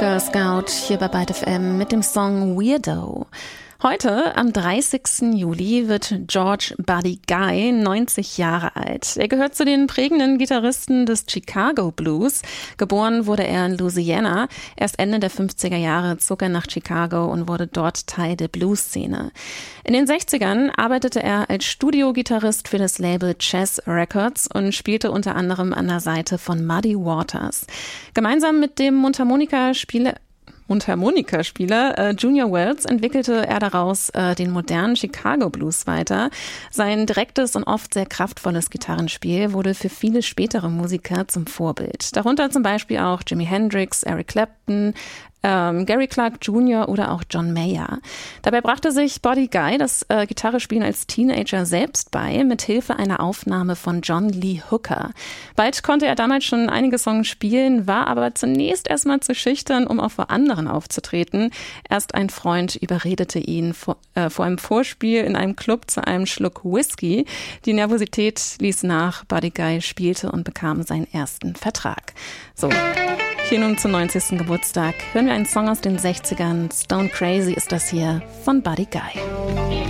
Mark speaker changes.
Speaker 1: Girl Scout hier bei Byte FM mit dem Song Weirdo. Heute, am 30. Juli, wird George Buddy Guy 90 Jahre alt. Er gehört zu den prägenden Gitarristen des Chicago Blues. Geboren wurde er in Louisiana. Erst Ende der 50er Jahre zog er nach Chicago und wurde dort Teil der Blues-Szene. In den 60ern arbeitete er als Studiogitarrist für das Label Chess Records und spielte unter anderem an der Seite von Muddy Waters. Gemeinsam mit dem Mundharmonikaspieler Junior Wells entwickelte er daraus den modernen Chicago Blues weiter. Sein direktes und oft sehr kraftvolles Gitarrenspiel wurde für viele spätere Musiker zum Vorbild. Darunter zum Beispiel auch Jimi Hendrix, Eric Clapton, Gary Clark Jr. oder auch John Mayer. Dabei brachte sich Buddy Guy das Gitarrespielen als Teenager selbst bei, mit Hilfe einer Aufnahme von John Lee Hooker. Bald konnte er damals schon einige Songs spielen, war aber zunächst erstmal zu schüchtern, um auch vor anderen aufzutreten. Erst ein Freund überredete ihn vor einem Vorspiel in einem Club zu einem Schluck Whisky. Die Nervosität ließ nach, Buddy Guy spielte und bekam seinen ersten Vertrag. So. Hier nun zum 90. Geburtstag hören wir einen Song aus den 60ern. Stone Crazy ist das hier von Buddy Guy.